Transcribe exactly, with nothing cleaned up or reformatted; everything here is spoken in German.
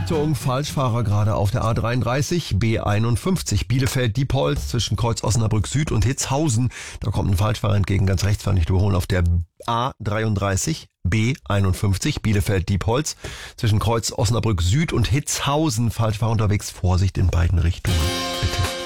Achtung, Falschfahrer gerade auf der A dreiunddreißig, B einundfünfzig, Bielefeld-Diepholz zwischen Kreuz Osnabrück Süd und Hitzhausen. Da kommt ein Falschfahrer entgegen, ganz rechts, fahren nicht überholen, auf der A dreiunddreißig, B einundfünfzig, Bielefeld-Diepholz zwischen Kreuz Osnabrück Süd und Hitzhausen. Falschfahrer unterwegs, Vorsicht in beiden Richtungen. Bitte.